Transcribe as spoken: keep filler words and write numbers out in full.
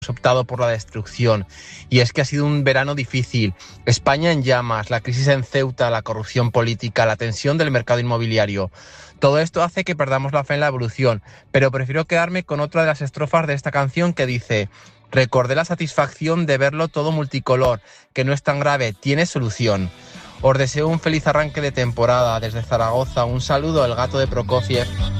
hemos optado por la destrucción. Y es que ha sido un verano difícil. España en llamas, la crisis en Ceuta, la corrupción política, la tensión del mercado inmobiliario. Todo esto hace que perdamos la fe en la evolución, pero prefiero quedarme con otra de las estrofas de esta canción que dice: recordé la satisfacción de verlo todo multicolor, que no es tan grave, tiene solución. Os deseo un feliz arranque de temporada. Desde Zaragoza, un saludo, el gato de Prokofiev.